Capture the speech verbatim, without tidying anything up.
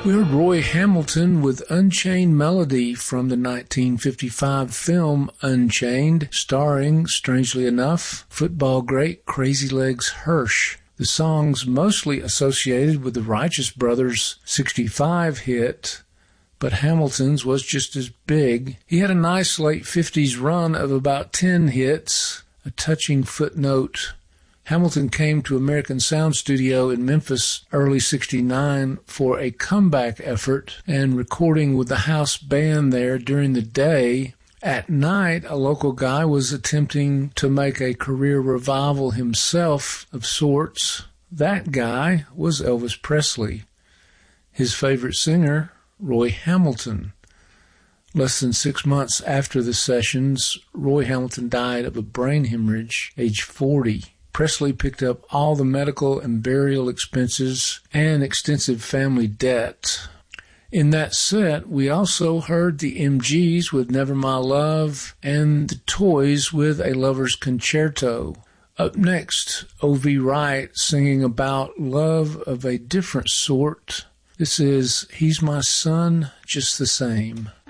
We heard Roy Hamilton with Unchained Melody from the nineteen fifty-five film Unchained, starring, strangely enough, football great Crazy Legs Hirsch. The song's mostly associated with the Righteous Brothers' sixty-five hit, but Hamilton's was just as big. He had a nice late fifties run of about ten hits. A touching footnote: Hamilton came to American Sound Studio in Memphis early sixty-nine for a comeback effort and recording with the house band there during the day. At night, a local guy was attempting to make a career revival himself of sorts. That guy was Elvis Presley. His favorite singer, Roy Hamilton. Less than six months after the sessions, Roy Hamilton died of a brain hemorrhage, age forty. Presley picked up all the medical and burial expenses and extensive family debt. In that set, we also heard the M Gs with Never My Love and the Toys with A Lover's Concerto. Up next, O V Wright singing about love of a different sort. This is He's My Son Just the Same.